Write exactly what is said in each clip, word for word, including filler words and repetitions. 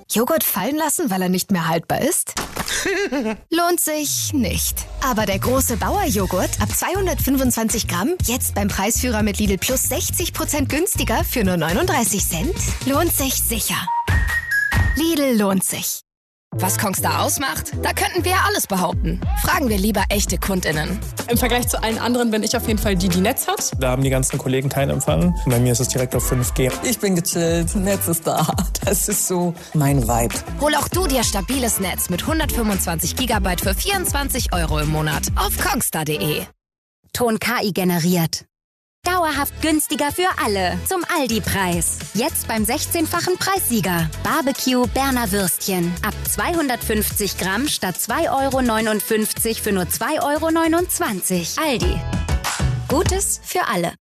Joghurt fallen lassen, weil er nicht mehr haltbar ist? Lohnt sich nicht. Aber der große Bauer-Joghurt ab zweihundertfünfundzwanzig Gramm, jetzt beim Preisführer mit Lidl Plus sechzig Prozent günstiger für nur neununddreißig Cent, lohnt sich sicher. Lidl lohnt sich. Was Kongstar ausmacht? Da könnten wir ja alles behaupten. Fragen wir lieber echte KundInnen. Im Vergleich zu allen anderen bin ich auf jeden Fall die, die Netz hat. Da haben die ganzen Kollegen keinen Empfang. Bei mir ist es direkt auf fünf G. Ich bin gechillt, Netz ist da. Das ist so mein Vibe. Hol auch du dir stabiles Netz mit hundertfünfundzwanzig Gigabyte für vierundzwanzig Euro im Monat auf kongstar punkt de. Ton K I generiert. Dauerhaft günstiger für alle. Zum Aldi-Preis. Jetzt beim sechzehnfachen Preissieger. Barbecue Berner Würstchen. Ab zweihundertfünfzig Gramm statt zwei Euro neunundfünfzig für nur zwei Euro neunundzwanzig. Aldi. Gutes für alle.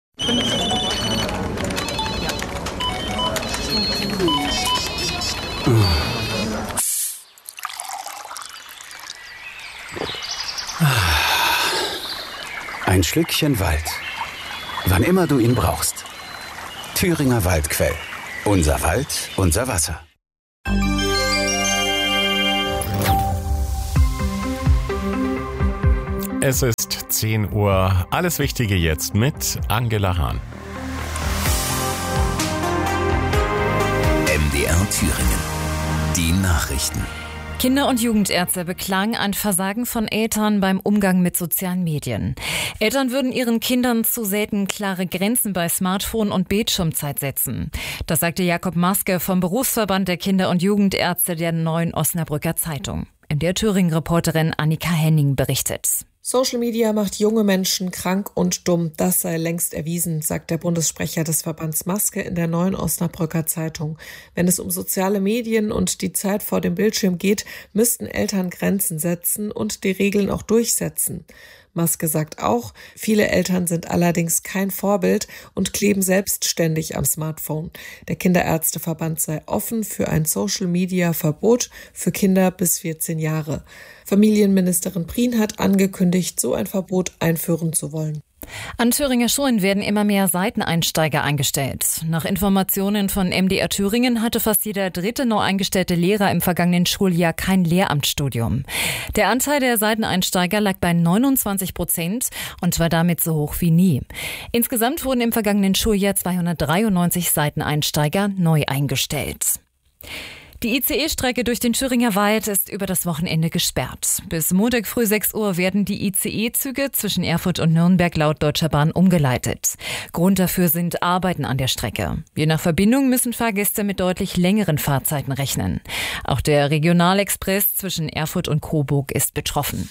Ein Schlückchen Wald. Wann immer du ihn brauchst. Thüringer Waldquell. Unser Wald, unser Wasser. Es ist zehn Uhr. Alles Wichtige jetzt mit Angela Hahn. M D R Thüringen. Die Nachrichten. Kinder- und Jugendärzte beklagen ein Versagen von Eltern beim Umgang mit sozialen Medien. Eltern würden ihren Kindern zu selten klare Grenzen bei Smartphone und Bildschirmzeit setzen. Das sagte Jakob Maske vom Berufsverband der Kinder- und Jugendärzte der Neuen Osnabrücker Zeitung. M D R Thüringen-Reporterin Annika Henning berichtet. Social Media macht junge Menschen krank und dumm. Das sei längst erwiesen, sagt der Bundessprecher des Verbands Maske in der Neuen Osnabrücker Zeitung. Wenn es um soziale Medien und die Zeit vor dem Bildschirm geht, müssten Eltern Grenzen setzen und die Regeln auch durchsetzen. Maske sagt auch, viele Eltern sind allerdings kein Vorbild und kleben selbstständig am Smartphone. Der Kinderärzteverband sei offen für ein Social-Media-Verbot für Kinder bis vierzehn Jahre. Familienministerin Prien hat angekündigt, so ein Verbot einführen zu wollen. An Thüringer Schulen werden immer mehr Seiteneinsteiger eingestellt. Nach Informationen von M D R Thüringen hatte fast jeder dritte neu eingestellte Lehrer im vergangenen Schuljahr kein Lehramtsstudium. Der Anteil der Seiteneinsteiger lag bei neunundzwanzig Prozent und war damit so hoch wie nie. Insgesamt wurden im vergangenen Schuljahr zweihundertdreiundneunzig Seiteneinsteiger neu eingestellt. Die I C E-Strecke durch den Thüringer Wald ist über das Wochenende gesperrt. Bis Montag früh sechs Uhr werden die I C E-Züge zwischen Erfurt und Nürnberg laut Deutscher Bahn umgeleitet. Grund dafür sind Arbeiten an der Strecke. Je nach Verbindung müssen Fahrgäste mit deutlich längeren Fahrzeiten rechnen. Auch der Regionalexpress zwischen Erfurt und Coburg ist betroffen.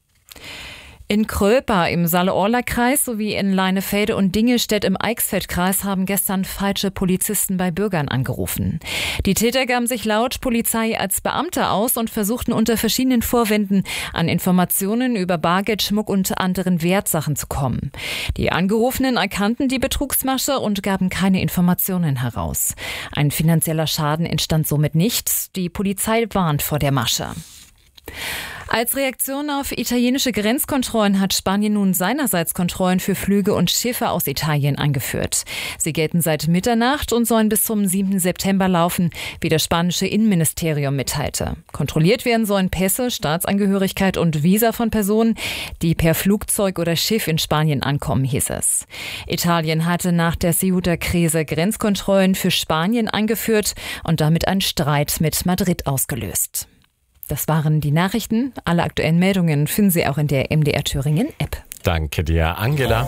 In Kröper im Saale-Orla-Kreis sowie in Leinefelde und Dingelstedt im Eichsfeld-Kreis haben gestern falsche Polizisten bei Bürgern angerufen. Die Täter gaben sich laut Polizei als Beamte aus und versuchten unter verschiedenen Vorwänden an Informationen über Bargeld, Schmuck und anderen Wertsachen zu kommen. Die Angerufenen erkannten die Betrugsmasche und gaben keine Informationen heraus. Ein finanzieller Schaden entstand somit nicht. Die Polizei warnt vor der Masche. Als Reaktion auf italienische Grenzkontrollen hat Spanien nun seinerseits Kontrollen für Flüge und Schiffe aus Italien eingeführt. Sie gelten seit Mitternacht und sollen bis zum siebten September laufen, wie das spanische Innenministerium mitteilte. Kontrolliert werden sollen Pässe, Staatsangehörigkeit und Visa von Personen, die per Flugzeug oder Schiff in Spanien ankommen, hieß es. Italien hatte nach der Ceuta-Krise Grenzkontrollen für Spanien eingeführt und damit einen Streit mit Madrid ausgelöst. Das waren die Nachrichten. Alle aktuellen Meldungen finden Sie auch in der M D R Thüringen App. Danke dir, Angela.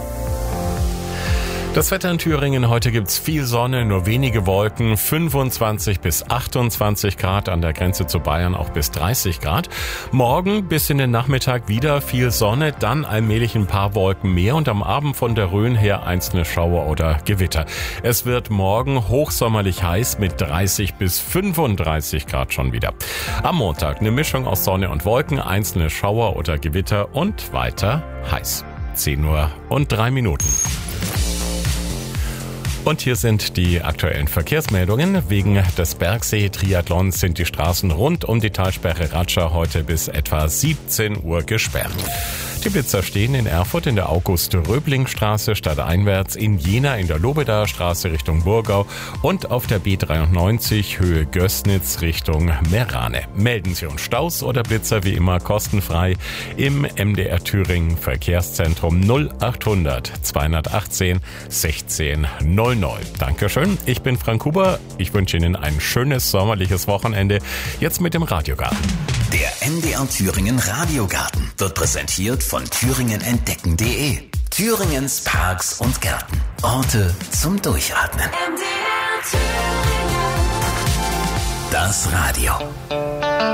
Das Wetter in Thüringen, heute gibt's viel Sonne, nur wenige Wolken, fünfundzwanzig bis achtundzwanzig Grad, an der Grenze zu Bayern auch bis dreißig Grad. Morgen bis in den Nachmittag wieder viel Sonne, dann allmählich ein paar Wolken mehr und am Abend von der Rhön her einzelne Schauer oder Gewitter. Es wird morgen hochsommerlich heiß mit dreißig bis fünfunddreißig Grad schon wieder. Am Montag eine Mischung aus Sonne und Wolken, einzelne Schauer oder Gewitter und weiter heiß. zehn Uhr und drei Minuten. Und hier sind die aktuellen Verkehrsmeldungen. Wegen des Bergsee-Triathlons sind die Straßen rund um die Talsperre Ratscha heute bis etwa siebzehn Uhr gesperrt. Die Blitzer stehen in Erfurt in der August-Röbling-Straße stadteinwärts, in Jena in der Lobedaer Straße Richtung Burgau und auf der B dreiundneunzig Höhe Gößnitz Richtung Merane. Melden Sie uns Staus oder Blitzer wie immer kostenfrei im M D R Thüringen Verkehrszentrum null achthundert zweihundertachtzehn sechzehn null null. Dankeschön, ich bin Frank Huber. Ich wünsche Ihnen ein schönes sommerliches Wochenende. Jetzt mit dem Radiogarten. Der M D R Thüringen Radiogarten wird präsentiert von thüringen entdecken punkt de. Thüringens Parks und Gärten. Orte zum Durchatmen. M D R Thüringen. Das Radio.